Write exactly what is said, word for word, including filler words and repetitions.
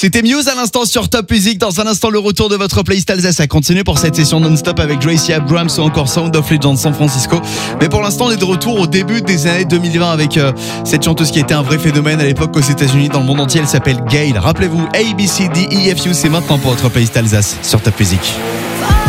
C'était Muse à l'instant sur Top Music. Dans un instant, le retour de votre playlist Alsace. Ça continue pour cette session non-stop avec Tracy Abrams ou encore Sound of Legends San Francisco. Mais pour l'instant, on est de retour au début des années deux mille vingt avec euh, cette chanteuse qui était un vrai phénomène à l'époque aux États-Unis, dans le monde entier. Elle s'appelle Gayle. Rappelez-vous, A B C D E F U, c'est maintenant pour votre playlist Alsace sur Top Music.